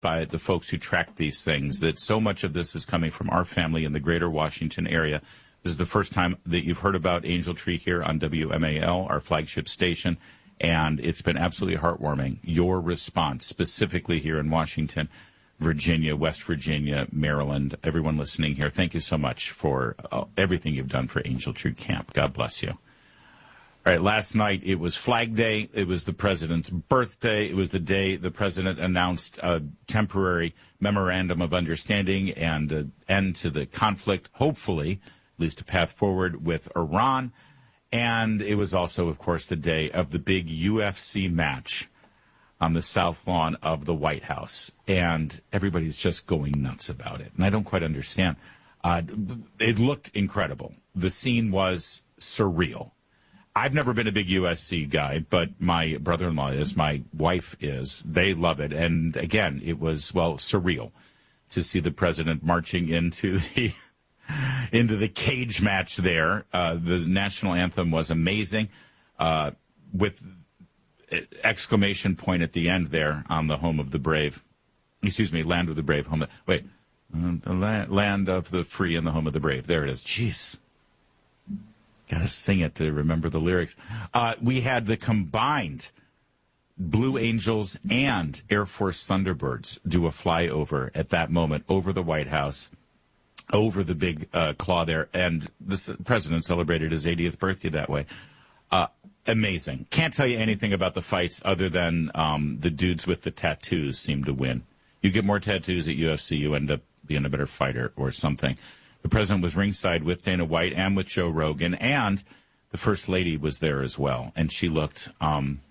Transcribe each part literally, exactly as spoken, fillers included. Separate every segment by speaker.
Speaker 1: by the folks who track these things that so much of this is coming from our family in the greater Washington area. This is the first time that you've heard about Angel Tree here on W M A L, our flagship station, and it's been absolutely heartwarming. Your response, specifically here in Washington, Virginia, West Virginia, Maryland, everyone listening here, thank you so much for uh, everything you've done for Angel Tree Camp. God bless you. All right, last night it was Flag Day. It was the president's birthday. It was the day the president announced a temporary memorandum of understanding and an end to the conflict, hopefully, at least a path forward with Iran. And it was also, of course, the day of the big U F C match on the south lawn of the White House. And everybody's just going nuts about it. And I don't quite understand. Uh, it looked incredible. The scene was surreal. I've never been a big U F C guy, but my brother-in-law is, my wife is. They love it. And again, it was, well, surreal to see the president marching into the into the cage match there. Uh, the national anthem was amazing, uh, with exclamation point at the end there on the home of the brave. Excuse me, land of the brave. Home of, wait, uh, the la- land of the free and the home of the brave. There it is. Jeez. Got to sing it to remember the lyrics. Uh, we had the combined Blue Angels and Air Force Thunderbirds do a flyover at that moment over the White House, over the big uh, claw there. And the president celebrated his eightieth birthday that way. Uh, amazing. Can't tell you anything about the fights other than um, the dudes with the tattoos seem to win. You get more tattoos at U F C, you end up being a better fighter or something. The president was ringside with Dana White and with Joe Rogan, and the First Lady was there as well, and she looked um,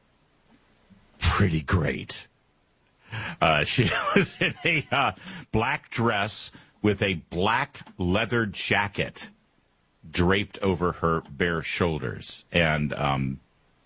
Speaker 1: pretty great. Uh, she was in a uh, black dress with a black leather jacket draped over her bare shoulders, and um,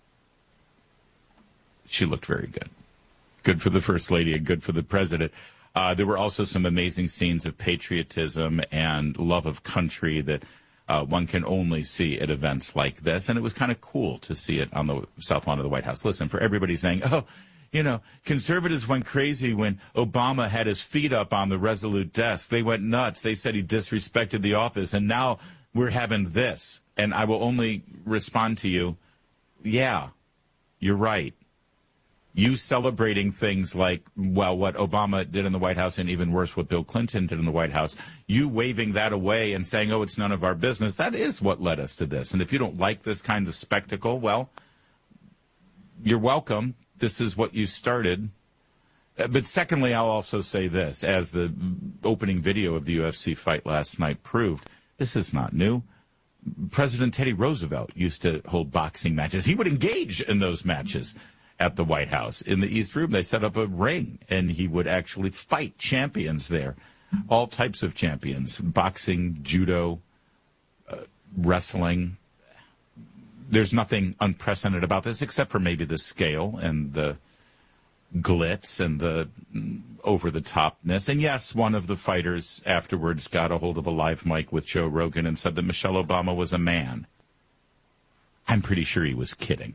Speaker 1: she looked very good. Good for the First Lady and good for the president. Uh, there were also some amazing scenes of patriotism and love of country that uh, one can only see at events like this. And it was kind of cool to see it on the south lawn of the White House. Listen, for everybody saying, oh, you know, conservatives went crazy when Obama had his feet up on the Resolute desk. They went nuts. They said he disrespected the office. And now we're having this. And I will only respond to you, yeah, you're right. You celebrating things like, well, what Obama did in the White House and even worse, what Bill Clinton did in the White House, you waving that away and saying, oh, it's none of our business, that is what led us to this. And if you don't like this kind of spectacle, well, you're welcome. This is what you started. But secondly, I'll also say this, as the opening video of the U F C fight last night proved, this is not new. President Teddy Roosevelt used to hold boxing matches. He would engage in those matches at the White House. In the East Room, they set up a ring, and he would actually fight champions there, all types of champions, boxing, judo, uh, wrestling. There's nothing unprecedented about this except for maybe the scale and the glitz and the over-the-topness. And yes, one of the fighters afterwards got a hold of a live mic with Joe Rogan and said that Michelle Obama was a man. I'm pretty sure he was kidding.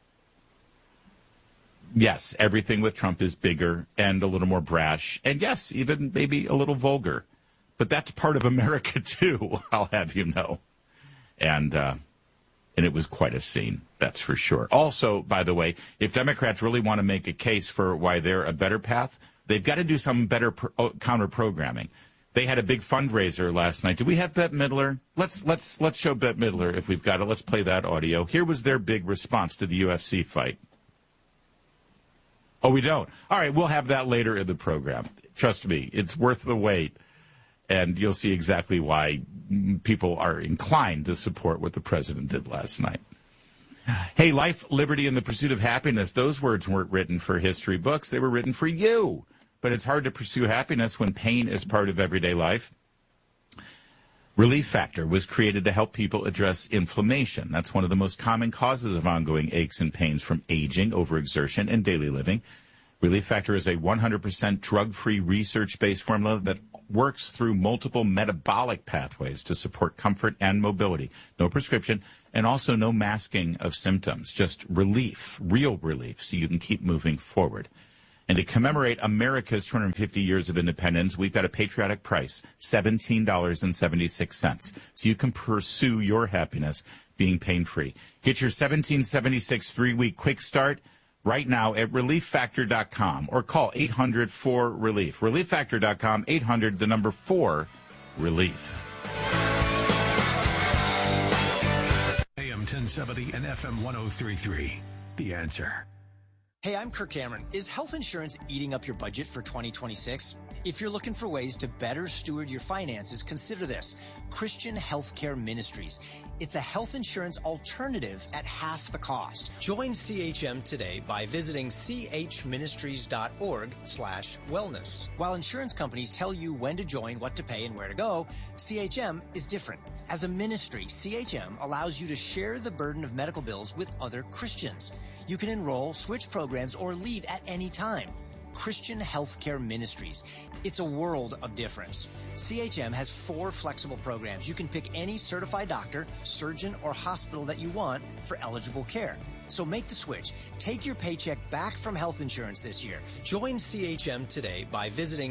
Speaker 1: Yes, everything with Trump is bigger and a little more brash. And yes, even maybe a little vulgar. But that's part of America, too, I'll have you know. And uh, and it was quite a scene, that's for sure. Also, by the way, if Democrats really want to make a case for why they're a better path, they've got to do some better pro- counter-programming. They had a big fundraiser last night. Did we have Bette Midler? Let's let's let's show Bette Midler if we've got it. Let's play that audio. Here was their big response to the U F C fight. Oh, we don't? All right, we'll have that later in the program. Trust me, it's worth the wait, and you'll see exactly why people are inclined to support what the president did last night. Hey, life, liberty, and the pursuit of happiness, those words weren't written for history books. They were written for you. But it's hard to pursue happiness when pain is part of everyday life. Relief Factor was created to help people address inflammation. That's one of the most common causes of ongoing aches and pains from aging, overexertion, and daily living. Relief Factor is a one hundred percent drug-free, research-based formula that works through multiple metabolic pathways to support comfort and mobility. No prescription, and also no masking of symptoms. Just relief, real relief, so you can keep moving forward. And to commemorate America's two hundred fifty years of independence, we've got a patriotic price, seventeen dollars and seventy-six cents. So you can pursue your happiness being pain-free. Get your seventeen seventy-six three-week quick start right now at relief factor dot com or call eight hundred four relief. relief factor dot com, eight hundred, the number four, relief.
Speaker 2: A M ten seventy and F M one oh three point three. The Answer.
Speaker 3: Hey, I'm Kirk Cameron. Is health insurance eating up your budget for twenty twenty-six? If you're looking for ways to better steward your finances, consider this. Christian Healthcare Ministries. It's a health insurance alternative at half the cost. Join C H M today by visiting chministries.org slash wellness. While insurance companies tell you when to join, what to pay, and where to go, C H M is different. As a ministry, C H M allows you to share the burden of medical bills with other Christians. You can enroll, switch programs, or leave at any time. Christian Healthcare Ministries. It's a world of difference. C H M has four flexible programs. You can pick any certified doctor, surgeon, or hospital that you want for eligible care. So make the switch. Take your paycheck back from health insurance this year. Join C H M today by visiting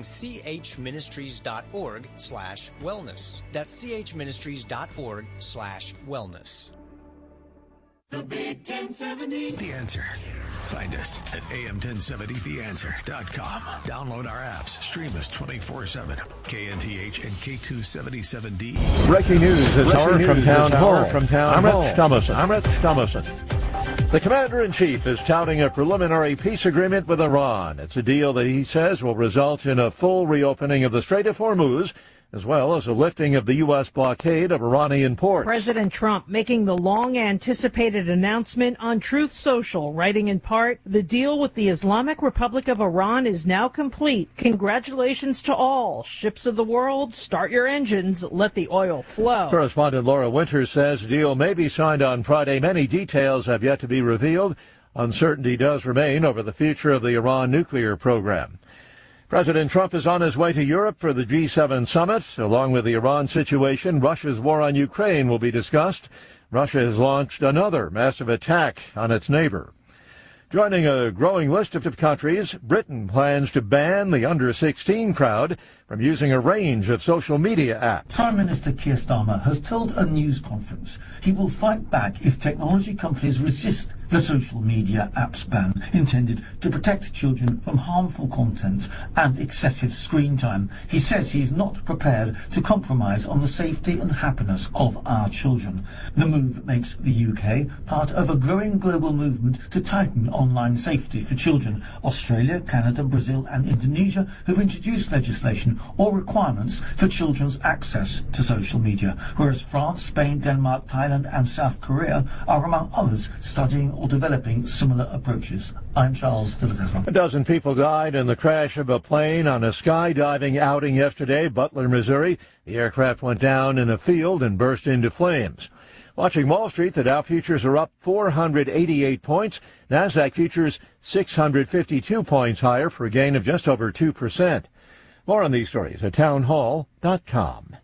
Speaker 3: chministries.org slash wellness. That's chministries.org slash wellness.
Speaker 2: The Big ten seventy. The Answer. Find us at A M ten seventy the answer dot com. Download our apps. Stream us twenty-four seven. K N T H and K two seventy-seven D.
Speaker 4: Breaking news this hour from Town Hall. From Town
Speaker 5: I'm
Speaker 4: Hall.
Speaker 5: Rich Thomason.
Speaker 4: I'm Rich Thomason. The commander-in-chief is touting a preliminary peace agreement with Iran. It's a deal that he says will result in a full reopening of the Strait of Hormuz, as well as a lifting of the U S blockade of Iranian ports.
Speaker 6: President Trump making the long-anticipated announcement on Truth Social, writing in part, "The deal with the Islamic Republic of Iran is now complete. Congratulations to all. Ships of the world, start your engines. Let the oil flow."
Speaker 4: Correspondent Laura Winters says the deal may be signed on Friday. Many details have yet to be revealed. Uncertainty does remain over the future of the Iran nuclear program. President Trump is on his way to Europe for the G seven summit. Along with the Iran situation, Russia's war on Ukraine will be discussed. Russia has launched another massive attack on its neighbor. Joining a growing list of countries, Britain plans to ban the under sixteen crowd from using a range of social media apps.
Speaker 7: Prime Minister Keir Starmer has told a news conference he will fight back if technology companies resist the social media apps ban intended to protect children from harmful content and excessive screen time. He says he is not prepared to compromise on the safety and happiness of our children. The move makes the U K part of a growing global movement to tighten online safety for children. Australia, Canada, Brazil and Indonesia have introduced legislation or requirements for children's access to social media, whereas France, Spain, Denmark, Thailand and South Korea are among others studying or developing similar approaches. I'm Charles Dillitesma.
Speaker 4: A dozen people died in the crash of a plane on a skydiving outing yesterday, Butler, Missouri. The aircraft went down in a field and burst into flames. Watching Wall Street, the Dow futures are up four hundred eighty-eight points. NASDAQ futures six hundred fifty-two points higher for a gain of just over two percent. More on these stories at town hall dot com.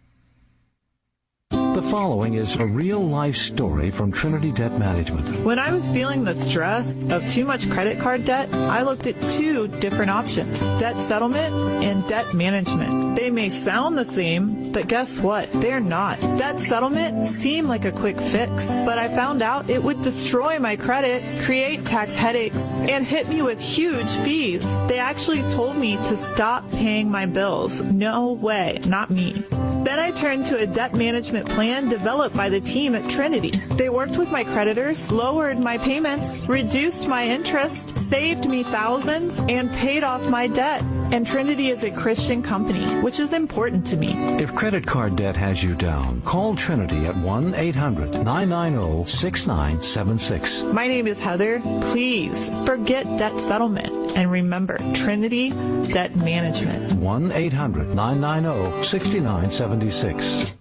Speaker 8: The following is a real-life story from Trinity Debt Management.
Speaker 9: When I was feeling the stress of too much credit card debt, I looked at two different options, debt settlement and debt management. They may sound the same, but guess what? They're not. Debt settlement seemed like a quick fix, but I found out it would destroy my credit, create tax headaches, and hit me with huge fees. They actually told me to stop paying my bills. No way, not me. Then I turned to a debt management plan developed by the team at Trinity. They worked with my creditors, lowered my payments, reduced my interest, saved me thousands, and paid off my debt. And Trinity is a Christian company, which is important to me.
Speaker 8: If credit card debt has you down, call Trinity at one eight hundred nine nine zero six nine seven six.
Speaker 9: My name is Heather. Please forget debt settlement and remember Trinity Debt Management.
Speaker 8: one eight hundred nine nine zero six nine seven six.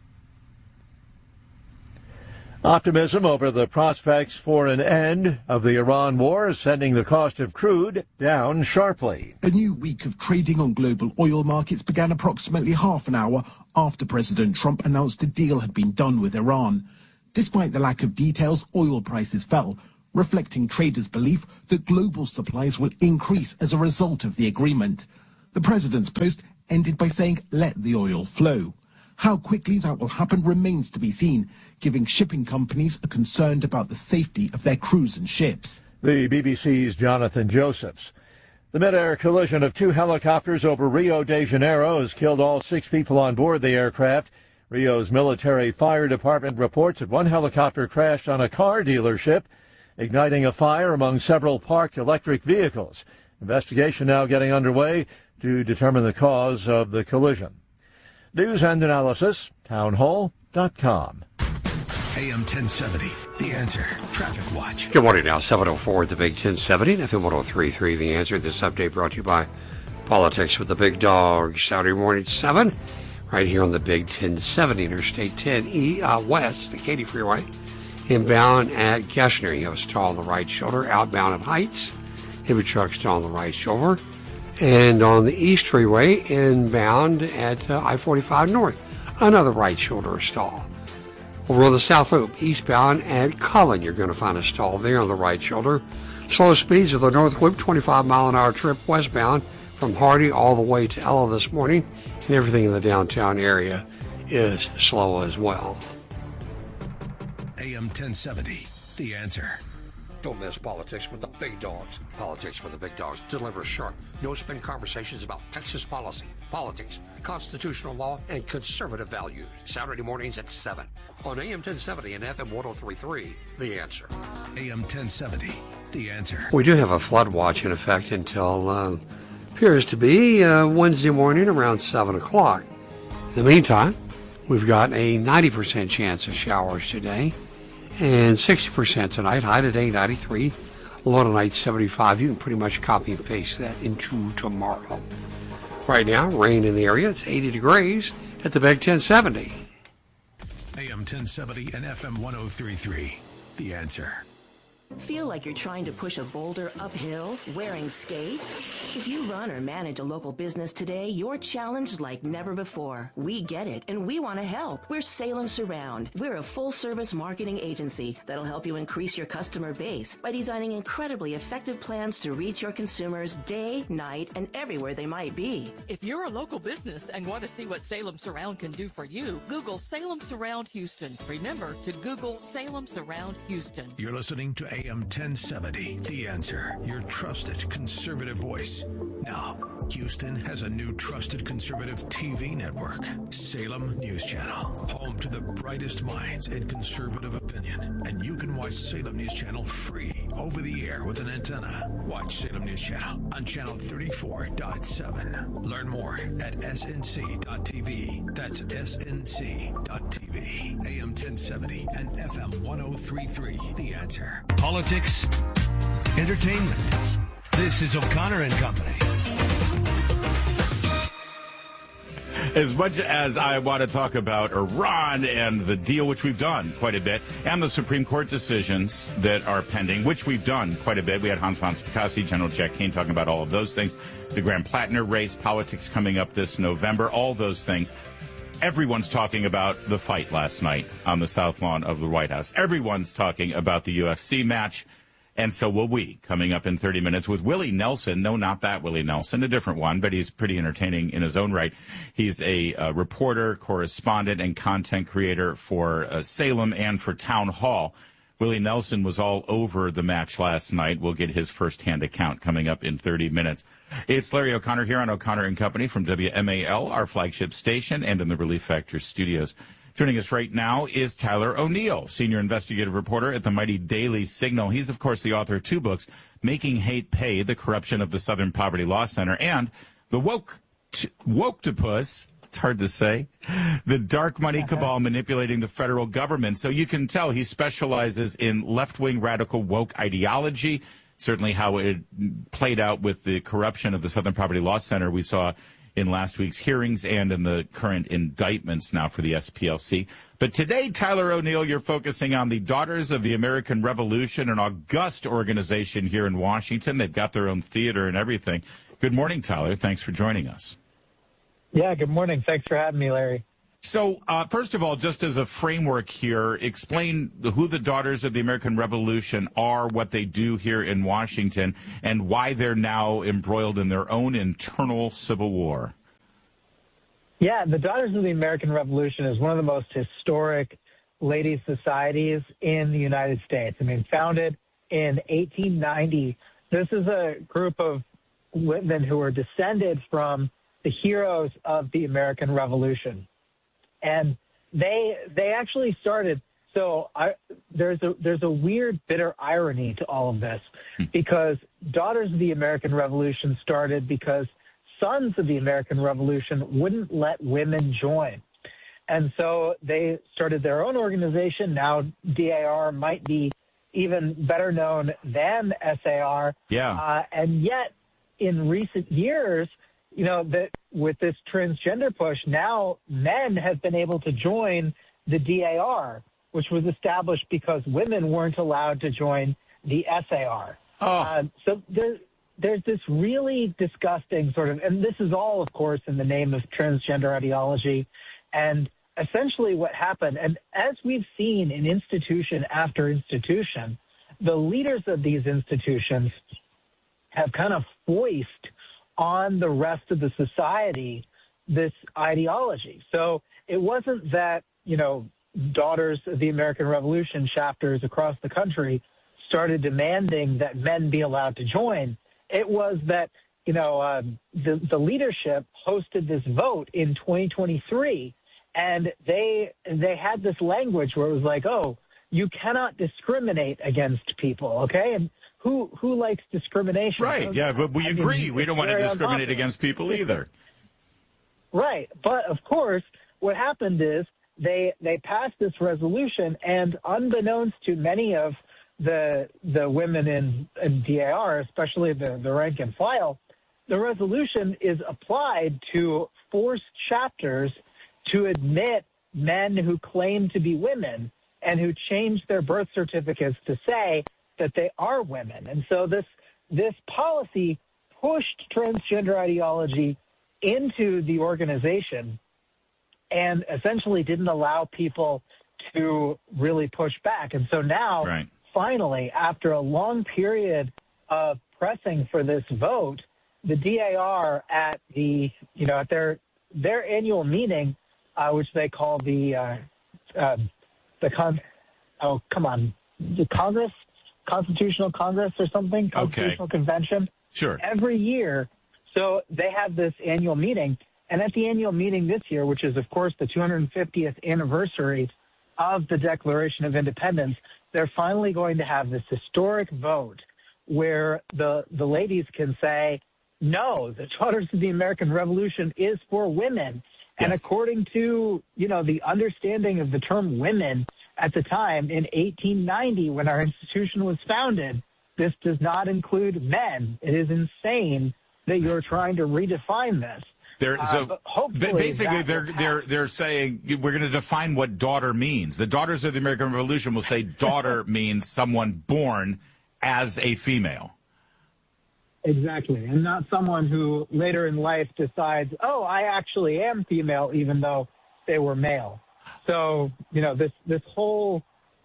Speaker 4: Optimism over the prospects for an end of the Iran war is sending the cost of crude down sharply.
Speaker 10: A new week of trading on global oil markets began approximately half an hour after President Trump announced a deal had been done with Iran. Despite the lack of details, oil prices fell, reflecting traders' belief that global supplies will increase as a result of the agreement. The president's post ended by saying, "Let the oil flow." How quickly that will happen remains to be seen, giving shipping companies are concerned about the safety of their crews and ships.
Speaker 4: The B B C's Jonathan Josephs. The mid-air collision of two helicopters over Rio de Janeiro has killed all six people on board the aircraft. Rio's military fire department reports that one helicopter crashed on a car dealership, igniting a fire among several parked electric vehicles. Investigation now getting underway to determine the cause of the collision. News and analysis, townhall dot com.
Speaker 2: A M ten seventy, The Answer. Traffic Watch.
Speaker 5: Good morning now, seven oh four at the Big ten seventy, and F M one oh three point three, The Answer. This update brought to you by Politics with the Big Dog. Saturday morning at seven, right here on the Big ten seventy, Interstate ten E uh, West, the Katy Freeway. Inbound at Geshner, you have a stall on the right shoulder. Outbound at Heights, heavy truck stall on the right shoulder. And on the East Freeway, inbound at uh, I forty-five North, another right shoulder stall. Over on the South Loop, eastbound at Cullen, you're going to find a stall there on the right shoulder. Slow speeds of the North Loop, twenty-five mile an hour trip westbound from Hardy all the way to Ella this morning. And everything in the downtown area is slow as well.
Speaker 2: A M ten seventy, The Answer.
Speaker 5: Don't miss Politics with the Big Dogs. Politics with the Big Dogs delivers sharp, no-spin conversations about Texas policy, politics, constitutional law, and conservative values. Saturday mornings at seven on A M ten seventy and F M one oh three point three, The Answer.
Speaker 2: A M ten seventy, The Answer.
Speaker 5: We do have a flood watch in effect until, uh, appears to be uh, Wednesday morning around seven o'clock. In the meantime, we've got a ninety percent chance of showers today. And sixty percent tonight. High today, ninety-three. Low tonight, seventy-five. You can pretty much copy and paste that into tomorrow. Right now, rain in the area. It's eighty degrees at the Big ten seventy.
Speaker 2: A M ten seventy and F M one oh three point three. The Answer.
Speaker 11: Feel like you're trying to push a boulder uphill wearing skates? If you run or manage a local business today, you're challenged like never before. We get it, and we want to help. We're Salem Surround. We're a full-service marketing agency that'll help you increase your customer base by designing incredibly effective plans to reach your consumers day, night, and everywhere they might be.
Speaker 12: If you're a local business and want to see what Salem Surround can do for you, Google Salem Surround Houston. Remember to Google Salem Surround Houston.
Speaker 2: You're listening to A M ten seventy, The Answer, your trusted conservative voice. Now, Houston has a new trusted conservative T V network, Salem News Channel, home to the brightest minds in conservative opinion. And you can watch Salem News Channel free over the air with an antenna. Watch Salem News Channel on channel thirty-four point seven. Learn more at S N C dot T V. That's S N C dot T V. A M ten seventy and F M one oh three point three, The Answer.
Speaker 13: Politics, entertainment. This is O'Connor and Company.
Speaker 1: As much as I want to talk about Iran and the deal, which we've done quite a bit, and the Supreme Court decisions that are pending, which we've done quite a bit. We had Hans von Spakovsky, General Jack Kane talking about all of those things. The Graham Plattner race, politics coming up this November, all those things. Everyone's talking about the fight last night on the South Lawn of the White House. Everyone's talking about the U F C match. And so will we, coming up in thirty minutes with Willie Nelson. No, not that Willie Nelson, a different one, but he's pretty entertaining in his own right. He's a uh, reporter, correspondent, and content creator for uh, Salem and for Town Hall. Willie Nelson was all over the match last night. We'll get his firsthand account coming up in thirty minutes. It's Larry O'Connor here on O'Connor and Company from W M A L, our flagship station, and in the Relief Factor studios. Joining us right now is Tyler O'Neill, senior investigative reporter at the mighty Daily Signal. He's, of course, the author of two books, Making Hate Pay, The Corruption of the Southern Poverty Law Center, and The Woke Woke-topus, it's hard to say, The Dark Money Cabal Manipulating the Federal Government. So you can tell he specializes in left-wing radical woke ideology, certainly how it played out with the corruption of the Southern Poverty Law Center we saw in last week's hearings and in the current indictments now for the S P L C. But today, Tyler O'Neill, you're focusing on the Daughters of the American Revolution, an august organization here in Washington. They've got their own theater and everything. Good morning, Tyler. Thanks for joining us.
Speaker 14: Yeah, good morning. Thanks for having me, Larry.
Speaker 1: So, uh, first of all, just as a framework here, explain who the Daughters of the American Revolution are, what they do here in Washington, and why they're now embroiled in their own internal civil war.
Speaker 14: Yeah, the Daughters of the American Revolution is one of the most historic ladies' societies in the United States. I mean, founded in eighteen ninety, this is a group of women who are descended from the heroes of the American Revolution. And they they actually started. So I, there's a there's a weird, bitter irony to all of this, because Daughters of the American Revolution started because Sons of the American Revolution wouldn't let women join, and so they started their own organization. Now D A R might be even better known than S A R.
Speaker 1: Yeah,
Speaker 14: uh, and yet in recent years, you know, that with this transgender push, now men have been able to join the D A R, which was established because women weren't allowed to join the S A R.
Speaker 1: Oh.
Speaker 14: Uh, so there, there's this really disgusting sort of, and this is all, of course, in the name of transgender ideology. And essentially what happened, and as we've seen in institution after institution, the leaders of these institutions have kind of foist on the rest of the society this ideology. So it wasn't that, you know, Daughters of the American Revolution chapters across the country started demanding that men be allowed to join. It was that, you know, uh, the, the leadership hosted this vote in twenty twenty-three, and they they had this language where it was like, oh, you cannot discriminate against people, okay? And who who likes discrimination?
Speaker 1: Right, yeah, but we
Speaker 14: I
Speaker 1: agree.
Speaker 14: mean,
Speaker 1: We don't want to
Speaker 14: very
Speaker 1: discriminate
Speaker 14: unpopular.
Speaker 1: against people either.
Speaker 14: Right, but of course, what happened is they they passed this resolution, and unbeknownst to many of the the women in, in D A R, especially the, the rank and file, the resolution is applied to force chapters to admit men who claim to be women and who change their birth certificates to say that they are women. And so this this policy pushed transgender ideology into the organization and essentially didn't allow people to really push back. And so now,
Speaker 1: right.
Speaker 14: finally, after a long period of pressing for this vote, the D A R at the, you know, at their their annual meeting, uh, which they call the uh, uh, the con oh come on the Congress Constitutional Congress or something Constitutional
Speaker 1: Okay.
Speaker 14: Convention.
Speaker 1: Sure.
Speaker 14: Every year, so they have this annual meeting, and at the annual meeting this year, which is of course the two hundred fiftieth anniversary of the Declaration of Independence, they're finally going to have this historic vote where the the ladies can say, no, the Daughters of the American Revolution is for women. And
Speaker 1: Yes.
Speaker 14: according to, you know, the understanding of the term women at the time in eighteen ninety, when our institution was founded, this does not include men. It is insane that you're trying to redefine this.
Speaker 1: They're,
Speaker 14: Uh,
Speaker 1: so
Speaker 14: but hopefully
Speaker 1: basically,
Speaker 14: that
Speaker 1: they're
Speaker 14: will
Speaker 1: they're they're saying we're going to define what daughter means. The Daughters of the American Revolution will say daughter means someone born as a female.
Speaker 14: Exactly, and not someone who later in life decides, oh, I actually am female, even though they were male. So, you know, this this whole,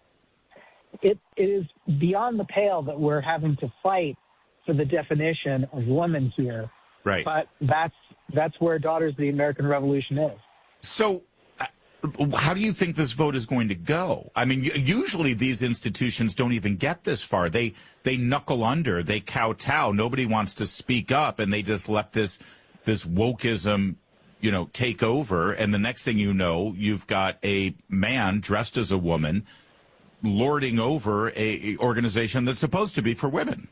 Speaker 14: it, it is beyond the pale that we're having to fight for the definition of woman here.
Speaker 1: Right.
Speaker 14: But that's that's where Daughters of the American Revolution is.
Speaker 1: So, uh, how do you think this vote is going to go? I mean, usually these institutions don't even get this far. They they knuckle under, they kowtow. Nobody wants to speak up, and they just let this this wokeism, you know, take over. And the next thing you know, you've got a man dressed as a woman lording over a, a organization that's supposed to be for women.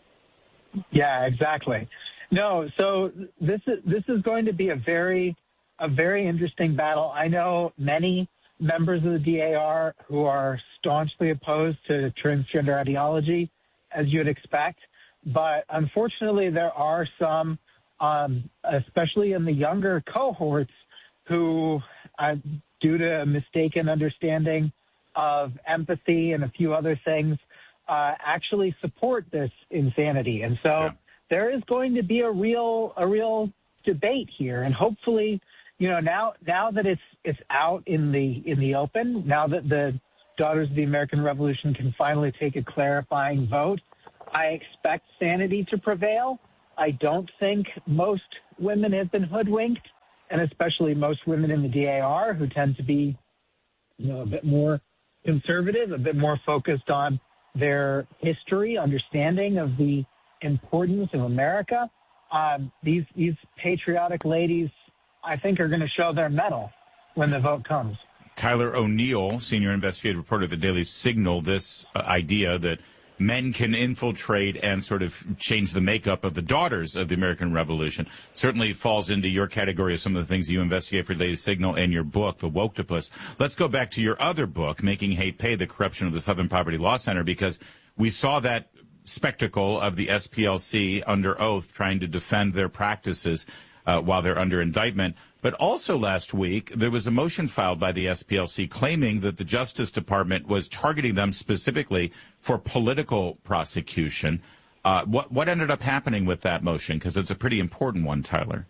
Speaker 14: Yeah, exactly. No, so this is this is going to be a very a very interesting battle. I know many members of the D A R who are staunchly opposed to transgender ideology, as you'd expect, but unfortunately there are some, um, especially in the younger cohorts, who, uh, due to a mistaken understanding of empathy and a few other things, uh, actually support this insanity. And so
Speaker 1: Yeah.
Speaker 14: there is going to be a real a real debate here, and hopefully, you know, now now that it's it's out in the in the open, now that the Daughters of the American Revolution can finally take a clarifying vote, I expect sanity to prevail. I don't think most women have been hoodwinked, and especially most women in the D A R who tend to be, you know, a bit more conservative, a bit more focused on their history, understanding of the importance of America. Um, these these patriotic ladies, I think, are going to show their mettle when the vote comes.
Speaker 1: Tyler O'Neill, senior investigative reporter at the Daily Signal, this uh, idea that men can infiltrate and sort of change the makeup of the Daughters of the American Revolution certainly falls into your category of some of the things you investigate for Daily Signal and your book, The Woktopus. Let's go back to your other book, Making Hate Pay, The Corruption of the Southern Poverty Law Center, because we saw that spectacle of the S P L C under oath trying to defend their practices uh, while they're under indictment. But also last week, there was a motion filed by the S P L C claiming that the Justice Department was targeting them specifically for political prosecution. Uh, what, what ended up happening with that motion? Because it's a pretty important one, Tyler.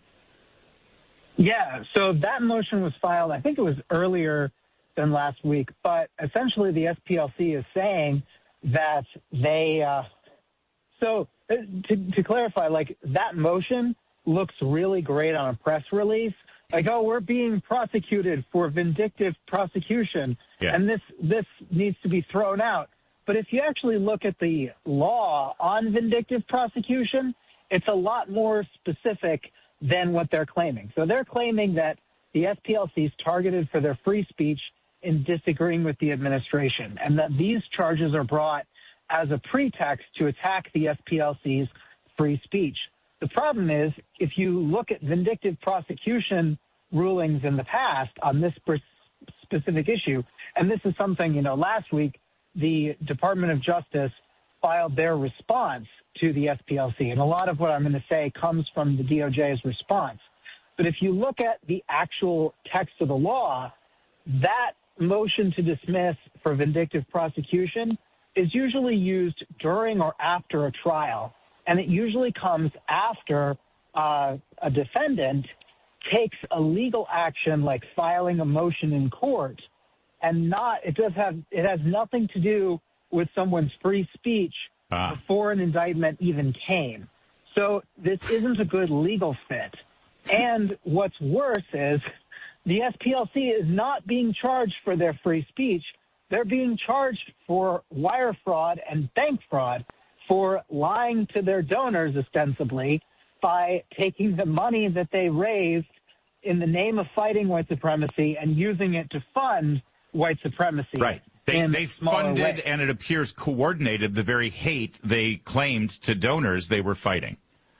Speaker 14: Yeah, so that motion was filed, I think it was earlier than last week, but essentially the S P L C is saying that they, uh, so uh, to, to clarify, like that motion looks really great on a press release. Like, oh, we're being prosecuted for vindictive prosecution, yeah. and this this needs to be thrown out. But if you actually look at the law on vindictive prosecution, it's a lot more specific than what they're claiming. So they're claiming that the S P L C is targeted for their free speech in disagreeing with the administration, and that these charges are brought as a pretext to attack the S P L C's free speech. The problem is, if you look at vindictive prosecution rulings in the past on this specific issue, and this is something, you know, last week, the Department of Justice filed their response to the S P L C, and a lot of what I'm going to say comes from the D O J's response. But if you look at the actual text of the law, that motion to dismiss for vindictive prosecution is usually used during or after a trial. And it usually comes after uh, a defendant takes a legal action like filing a motion in court, and not it does have it has nothing to do with someone's free speech ah. before an indictment even came. So this isn't a good legal fit. And what's worse is the S P L C is not being charged for their free speech. They're being charged for wire fraud and bank fraud, for lying to their donors, ostensibly, by taking the money that they raised in the name of fighting white supremacy and using it to fund white supremacy.
Speaker 1: Right. They, they funded,
Speaker 14: ways.
Speaker 1: and it appears coordinated, the very hate they claimed to donors they were fighting.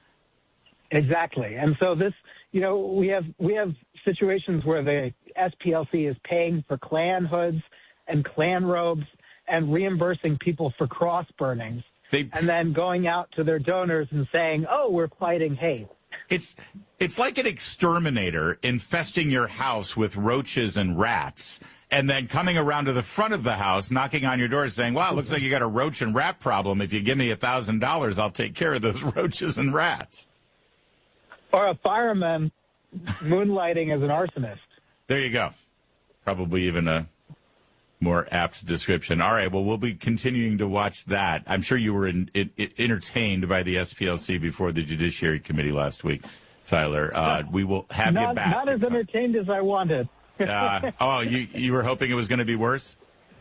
Speaker 14: Exactly. And so this, you know, we have we have situations where the S P L C is paying for Klan hoods and Klan robes and reimbursing people for cross burnings. They, and then going out to their donors and saying, oh, we're fighting hate.
Speaker 1: It's it's like an exterminator infesting your house with roaches and rats, and then coming around to the front of the house, knocking on your door saying, wow, it looks like you got a roach and rat problem. If you give me a thousand dollars, I'll take care of those roaches and rats.
Speaker 14: Or a fireman moonlighting as an arsonist.
Speaker 1: There you go. Probably even a more apt description. All right, well, we'll be continuing to watch that. I'm sure you were in, in, in, entertained by the S P L C before the Judiciary Committee last week, Tyler. Uh, we will have
Speaker 14: not,
Speaker 1: you back.
Speaker 14: Not as entertained as I wanted.
Speaker 1: uh, oh, you, you were hoping it was going to be worse?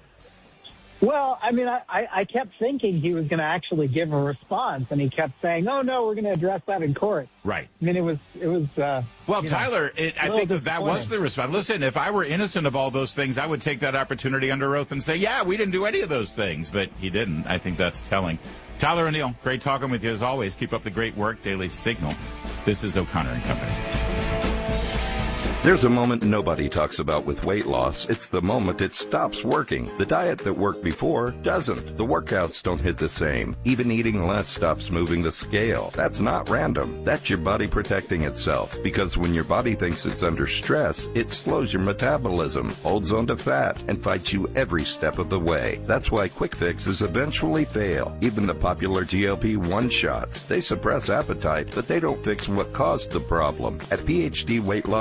Speaker 14: Well, I mean, I, I kept thinking he was going to actually give a response, and he kept saying, "Oh no, we're going to address that in court."
Speaker 1: Right.
Speaker 14: I mean, it was it was. Uh,
Speaker 1: well, Tyler,
Speaker 14: know,
Speaker 1: it, I think that that was the response. Listen, if I were innocent of all those things, I would take that opportunity under oath and say, "Yeah, we didn't do any of those things," but he didn't. I think that's telling. Tyler O'Neill, great talking with you as always. Keep up the great work. Daily Signal. This is O'Connor and Company.
Speaker 15: There's a moment nobody talks about with weight loss. It's the moment it stops working. The diet that worked before doesn't. The workouts don't hit the same. Even eating less stops moving the scale. That's not random. That's your body protecting itself. Because when your body thinks it's under stress, it slows your metabolism, holds onto fat, and fights you every step of the way. That's why quick fixes eventually fail. Even the popular G L P one shots. They suppress appetite, but they don't fix what caused the problem. At P H D Weight Loss, they focus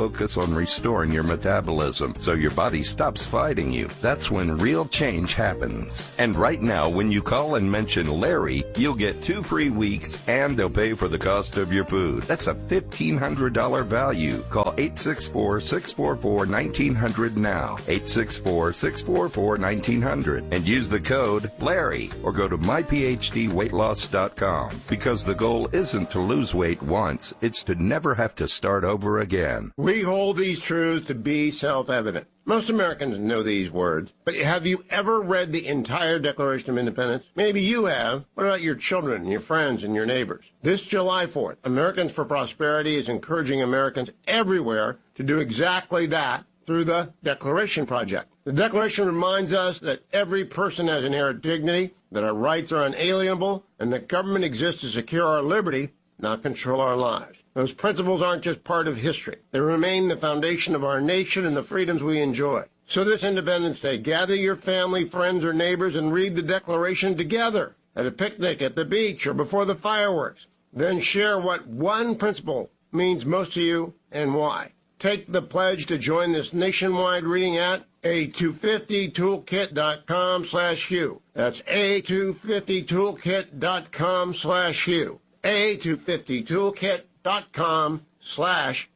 Speaker 15: focus on restoring your metabolism so your body stops fighting you. That's when real change happens. And right now, when you call and mention Larry, you'll get two free weeks and they'll pay for the cost of your food. That's a fifteen hundred dollars value. Call eight six four, six four four, one nine zero zero now. eight six four, six four four, one nine zero zero and use the code Larry or go to my p h d weight loss dot com because the goal isn't to lose weight once, it's to never have to start over again.
Speaker 16: We hold these truths to be self-evident. Most Americans know these words, but have you ever read the entire Declaration of Independence? Maybe you have. What about your children, your friends, and your neighbors? This July fourth, Americans for Prosperity is encouraging Americans everywhere to do exactly that through the Declaration Project. The Declaration reminds us that every person has inherent dignity, that our rights are unalienable, and that government exists to secure our liberty, not control our lives. Those principles aren't just part of history. They remain the foundation of our nation and the freedoms we enjoy. So this Independence Day, gather your family, friends, or neighbors and read the Declaration together at a picnic, at the beach, or before the fireworks. Then share what one principle means most to you and why. Take the pledge to join this nationwide reading at a two fifty toolkit dot com slash Hugh. That's a two fifty toolkit dot com slash Hugh. a two fifty toolkit dot com slash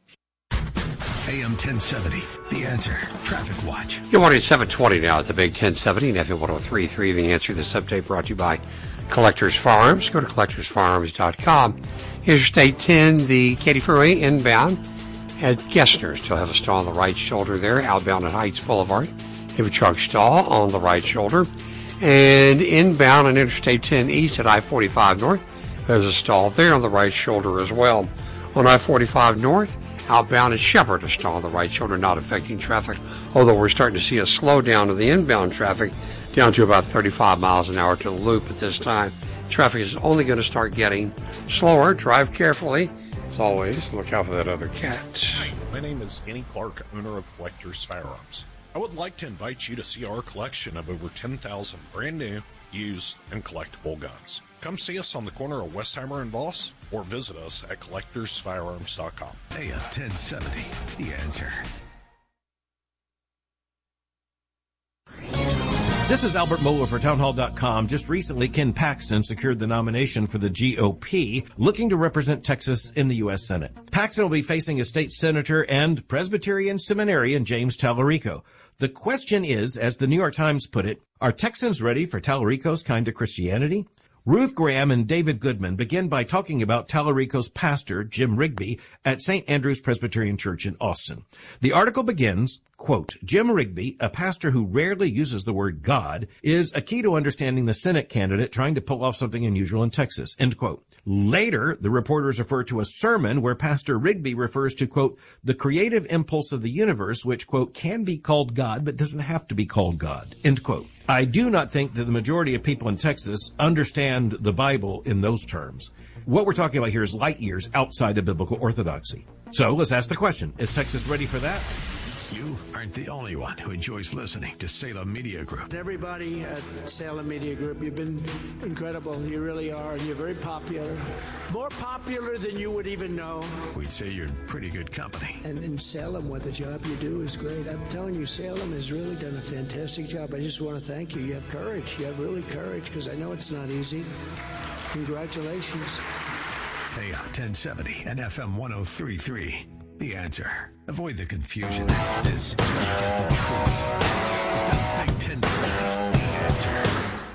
Speaker 2: A M ten seventy, The Answer, Traffic Watch.
Speaker 5: Good morning, seven twenty now at the Big ten seventy and F M one oh three point three. The Answer, this update brought to you by Collectors Farms. Go to collectors farms dot com. Interstate ten, the Katy Freeway inbound at Gessner. Still have a stall on the right shoulder there, outbound at Heights Boulevard. Have a truck stall on the right shoulder. And inbound on Interstate ten east at I forty-five north. There's a stall there on the right shoulder as well. On I forty-five north, outbound at Shepherd, a stall on the right shoulder, not affecting traffic, although we're starting to see a slowdown of the inbound traffic down to about thirty-five miles an hour to the loop at this time. Traffic is only going to start getting slower. Drive carefully. As always, look out for that other cat.
Speaker 17: Hi, my name is Kenny Clark, owner of Collectors Firearms. I would like to invite you to see our collection of over ten thousand brand new, used, and collectible guns. Come see us on the corner of Westheimer and Voss, or visit us at collectors firearms dot com.
Speaker 2: A M ten seventy, The Answer.
Speaker 18: This is Albert Mohler for townhall dot com. Just recently, Ken Paxton secured the nomination for the G O P, looking to represent Texas in the U S Senate. Paxton will be facing a state senator and Presbyterian seminarian James Tallarico. The question is, as the New York Times put it, are Texans ready for Tallarico's kind of Christianity? Ruth Graham and David Goodman begin by talking about Tallarico's pastor, Jim Rigby, at Saint Andrew's Presbyterian Church in Austin. The article begins, quote, Jim Rigby, a pastor who rarely uses the word God, is a key to understanding the Senate candidate trying to pull off something unusual in Texas, end quote. Later, the reporters refer to a sermon where Pastor Rigby refers to, quote, the creative impulse of the universe, which, quote, can be called God, but doesn't have to be called God, end quote. I do not think that the majority of people in Texas understand the Bible in those terms. What we're talking about here is light years outside of biblical orthodoxy. So let's ask the question, is Texas ready for that?
Speaker 2: You aren't the only one who enjoys listening to Salem Media Group.
Speaker 19: Everybody at Salem Media Group, you've been incredible. You really are. You're very popular. More popular than you would even know.
Speaker 2: We'd say you're in pretty good company.
Speaker 19: And in Salem, what the job you do is great. I'm telling you, Salem has really done a fantastic job. I just want to thank you. You have courage. You have really courage, because I know it's not easy. Congratulations.
Speaker 2: A M ten seventy and F M one oh three point three. The Answer. Avoid the confusion. This is the truth. This is the Big Ten seventy. The Answer.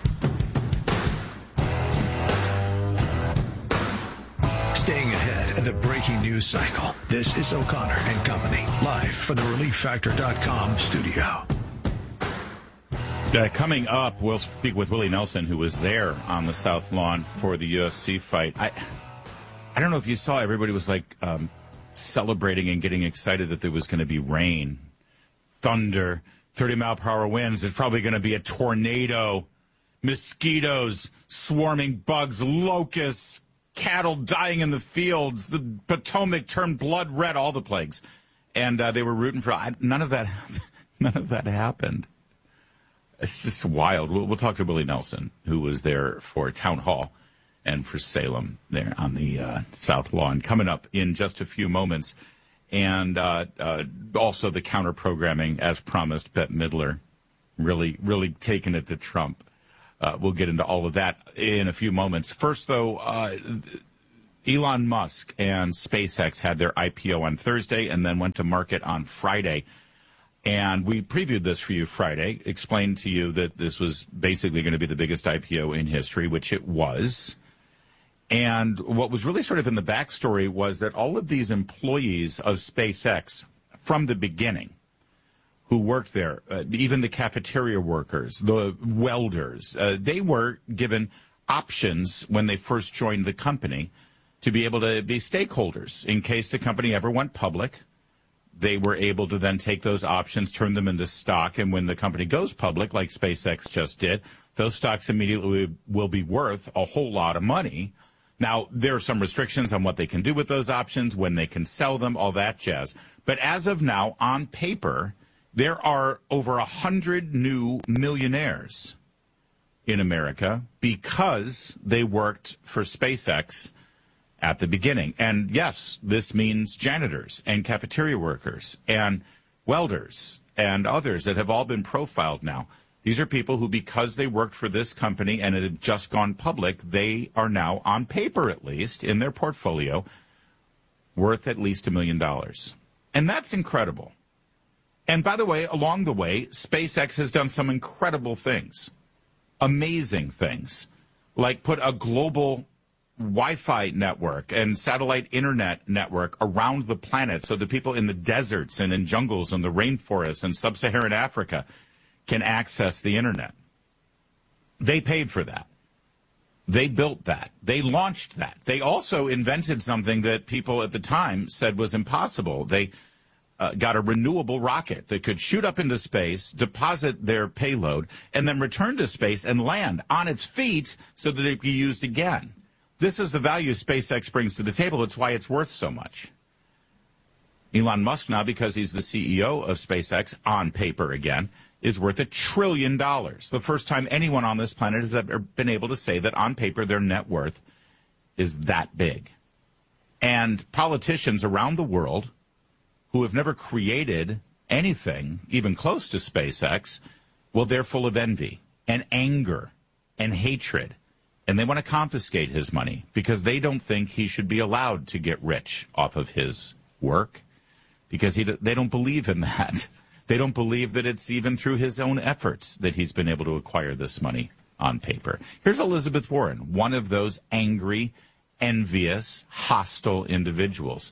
Speaker 2: Staying ahead of the breaking news cycle. This is O'Connor and Company, live from the relief factor dot com studio.
Speaker 1: Uh, coming up, we'll speak with Willie Nelson, who was there on the South Lawn for the U F C fight. I, I don't know if you saw, everybody was like um, celebrating and getting excited that there was going to be rain, thunder, thirty mile per hour winds. There's probably going to be a tornado, mosquitoes, swarming bugs, locusts, cattle dying in the fields. The Potomac turned blood red, all the plagues. And uh, they were rooting for, I, none of that, none of that happened. It's just wild. We'll, we'll talk to Willie Nelson, who was there for Town Hall and for Salem there on the uh, South Lawn, coming up in just a few moments. and uh, uh, also the counter-programming, as promised, Bette Midler, really, really taking it to Trump. Uh, we'll get into all of that in a few moments. First, though, uh, Elon Musk and SpaceX had their I P O on Thursday and then went to market on Friday. And we previewed this for you Friday, explained to you that this was basically going to be the biggest I P O in history, which it was. And what was really sort of in the backstory was that all of these employees of SpaceX from the beginning who worked there, uh, even the cafeteria workers, the welders, uh, they were given options when they first joined the company to be able to be stakeholders in case the company ever went public. They were able to then take those options, turn them into stock, and when the company goes public, like SpaceX just did, those stocks immediately will be worth a whole lot of money. Now, there are some restrictions on what they can do with those options, when they can sell them, all that jazz. But as of now, on paper, there are over a hundred new millionaires in America because they worked for SpaceX at the beginning. And yes, this means janitors and cafeteria workers and welders and others that have all been profiled now. These are people who, because they worked for this company and it had just gone public, they are now, on paper at least, in their portfolio, worth at least a million dollars. And that's incredible. And by the way, along the way, SpaceX has done some incredible things, amazing things, like put a global Wi-Fi network and satellite internet network around the planet so that people in the deserts and in jungles and the rainforests and sub-Saharan Africa can access the internet. They paid for that. They built that. They launched that. They also invented something that people at the time said was impossible. They uh, got a renewable rocket that could shoot up into space, deposit their payload, and then return to space and land on its feet so that it could be used again. This is the value SpaceX brings to the table. It's why it's worth so much. Elon Musk now, because he's the C E O of SpaceX, on paper again, is worth a trillion dollars. The first time anyone on this planet has ever been able to say that on paper their net worth is that big. And politicians around the world who have never created anything even close to SpaceX, well, they're full of envy and anger and hatred. And they want to confiscate his money because they don't think he should be allowed to get rich off of his work, because he, they don't believe in that. They don't believe that it's even through his own efforts that he's been able to acquire this money on paper. Here's Elizabeth Warren, one of those angry, envious, hostile individuals.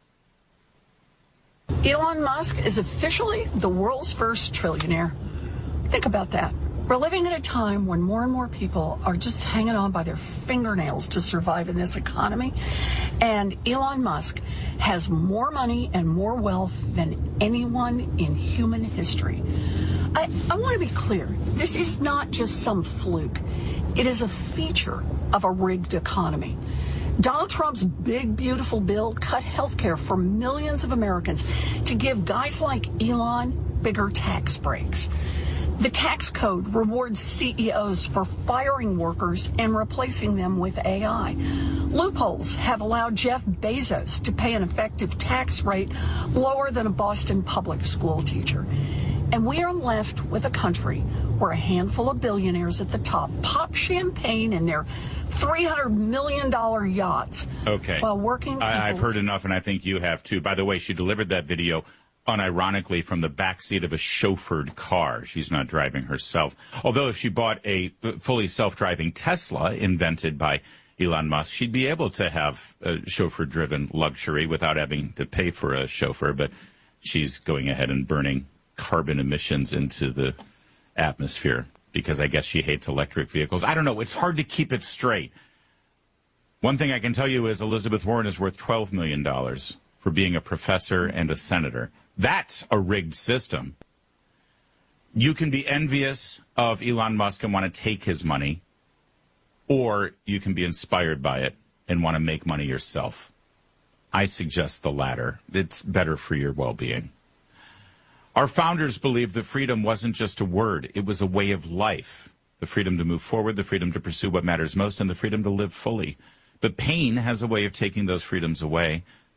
Speaker 20: Elon Musk is officially the world's first trillionaire. Think about that. We're living at a time when more and more people are just hanging on by their fingernails to survive in this economy. And Elon Musk has more money and more wealth than anyone in human history. I, I want to be clear. This is not just some fluke. It is a feature of a rigged economy. Donald Trump's big, beautiful bill cut health care for millions of Americans to give guys like Elon bigger tax breaks. The tax code rewards C E Os for firing workers and replacing them with A I. Loopholes have allowed Jeff Bezos to pay an effective tax rate lower than a Boston public school teacher. And we are left with a country where a handful of billionaires at the top pop champagne in their three hundred million dollars yachts.
Speaker 1: Okay.
Speaker 20: While working.
Speaker 1: I, I've heard enough, and I think you have too. By the way, she delivered that video unironically from the backseat of a chauffeured car. She's not driving herself. Although if she bought a fully self-driving Tesla invented by Elon Musk, she'd be able to have a chauffeur-driven luxury without having to pay for a chauffeur. But she's going ahead and burning carbon emissions into the atmosphere because I guess she hates electric vehicles. I don't know. It's hard to keep it straight. One thing I can tell you is Elizabeth Warren is worth twelve million dollars for being a professor and a senator. That's a rigged system. You can be envious of Elon Musk and want to take his money, or you can be inspired by it and want to make money yourself. I suggest the latter. It's better for your well-being. Our founders believed that freedom wasn't just a word. It was a way of life. The freedom to move forward, the freedom to pursue what matters most, and the freedom to live fully. But pain has a way of taking those freedoms away.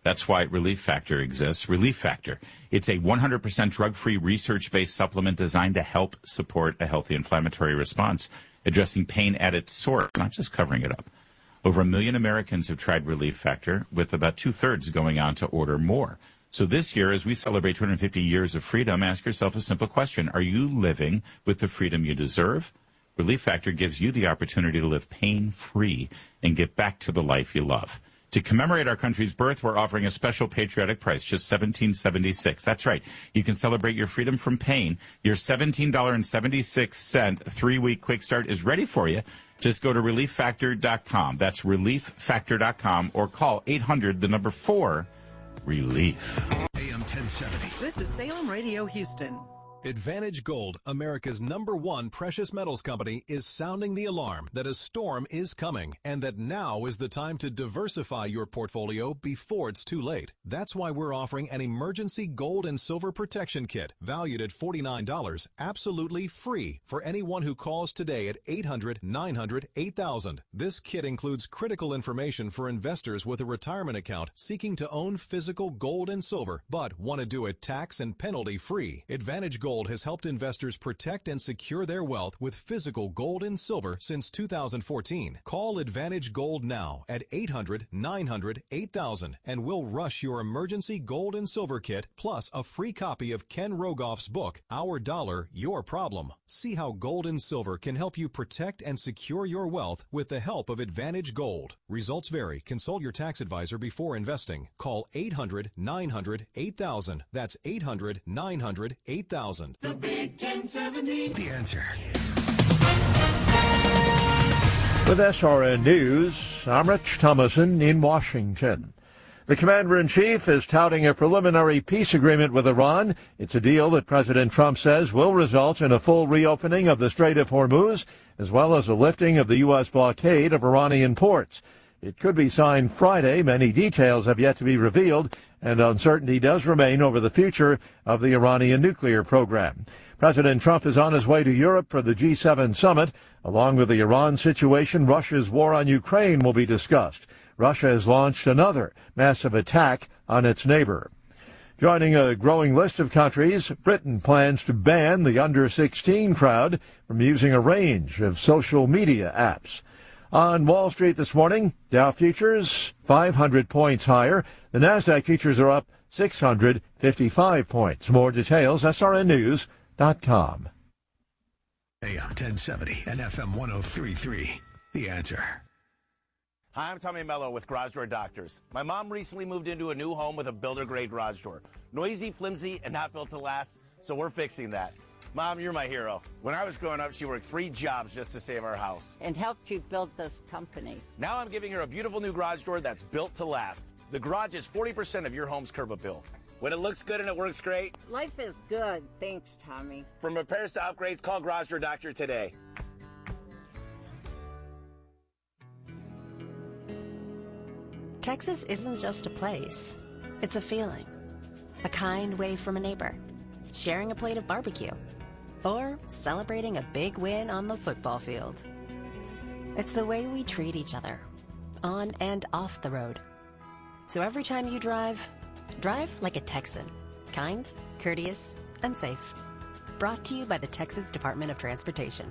Speaker 1: That's why Relief Factor exists. Relief Factor. It's a one hundred percent drug-free, research-based supplement designed to help support a healthy inflammatory response, addressing pain at its source, not just covering it up. Over a million Americans have tried Relief Factor, with about two-thirds going on to order more. So this year, as we celebrate two hundred fifty years of freedom, ask yourself a simple question. Are you living with the freedom you deserve? Relief Factor gives you the opportunity to live pain-free and get back to the life you love. To commemorate our country's birth, we're offering a special patriotic price, just seventeen dollars and seventy-six cents. That's right. You can celebrate your freedom from pain. Your seventeen dollars and seventy-six cents three-week quick start is ready for you. Just go to relief factor dot com. That's relief factor dot com, or call eight hundred, the number four, relief.
Speaker 2: A M ten seventy.
Speaker 21: This is Salem Radio Houston.
Speaker 22: Advantage Gold, America's number one precious metals company, is sounding the alarm that a storm is coming and that now is the time to diversify your portfolio before it's too late. That's why we're offering an emergency gold and silver protection kit valued at forty-nine dollars, absolutely free for anyone who calls today at eight hundred, nine hundred, eight thousand. This kit includes critical information for investors with a retirement account seeking to own physical gold and silver but want to do it tax and penalty free. Advantage Gold has helped investors protect and secure their wealth with physical gold and silver since two thousand fourteen. Call Advantage Gold now at eight hundred, nine hundred, eight thousand and we'll rush your emergency gold and silver kit plus a free copy of Ken Rogoff's book, Our Dollar, Your Problem. See how gold and silver can help you protect and secure your wealth with the help of Advantage Gold. Results vary. Consult your tax advisor before investing. Call eight hundred, nine hundred, eight thousand. That's eight hundred, nine hundred, eight thousand.
Speaker 2: The Big ten seventy. The Answer.
Speaker 4: With S R N News, I'm Rich Thomason in Washington. The commander-in-chief is touting a preliminary peace agreement with Iran. It's a deal that President Trump says will result in a full reopening of the Strait of Hormuz, as well as a lifting of the U S blockade of Iranian ports. It could be signed Friday. Many details have yet to be revealed, and uncertainty does remain over the future of the Iranian nuclear program. President Trump is on his way to Europe for the G seven summit. Along with the Iran situation, Russia's war on Ukraine will be discussed. Russia has launched another massive attack on its neighbor. Joining a growing list of countries, Britain plans to ban the under sixteen crowd from using a range of social media apps. On Wall Street this morning, Dow futures five hundred points higher. The NASDAQ futures are up six hundred fifty-five points. More details, S R N news dot com.
Speaker 2: A M ten seventy and F M one oh three point three. The Answer.
Speaker 23: Hi, I'm Tommy Mello with Garage Door Doctors. My mom recently moved into a new home with a builder-grade garage door. Noisy, flimsy, and not built to last, so we're fixing that. Mom, you're my hero. When I was growing up, she worked three jobs just to save our house.
Speaker 24: And helped you build this company.
Speaker 23: Now I'm giving her a beautiful new garage door that's built to last. The garage is forty percent of your home's curb appeal. When it looks good and it works great.
Speaker 24: Life is good. Thanks, Tommy.
Speaker 23: From repairs to upgrades, call Garage Door Doctor today.
Speaker 25: Texas isn't just a place. It's a feeling. A kind wave from a neighbor. Sharing a plate of barbecue. Or celebrating a big win on the football field. It's the way we treat each other, on and off the road. So every time you drive, drive like a Texan. Kind, courteous, and safe. Brought to you by the Texas Department of Transportation.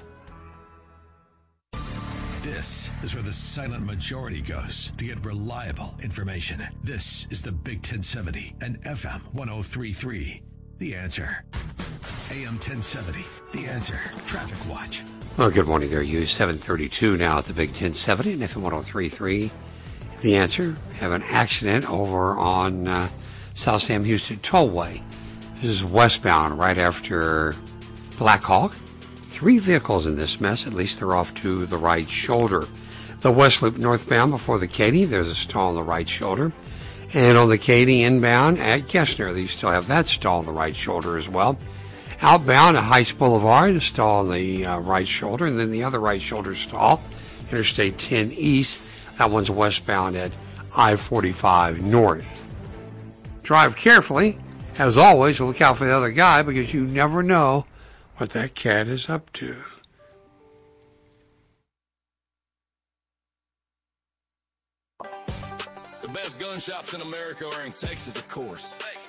Speaker 2: This is where the silent majority goes to get reliable information. This is the Big ten seventy and F M one oh three point three. The Answer. A M ten seventy. The Answer. Traffic Watch.
Speaker 5: Well, good morning there, you. seven thirty-two now at the Big ten seventy and F M one oh three point three. The Answer. Have an accident over on uh, South Sam Houston Tollway. This is westbound right after Black Hawk. Three vehicles in this mess. At least they're off to the right shoulder. The West Loop northbound before the Katy. There's a stall on the right shoulder. And on the Katy inbound at Gessner, they still have that stall on the right shoulder as well. Outbound at Heights Boulevard, a stall on the uh, right shoulder, and then the other right shoulder stall, Interstate ten East. That one's westbound at I forty-five North. Drive carefully. As always, look out for the other guy because you never know what that cat is up to.
Speaker 3: best gun shops in America are in Texas, of course.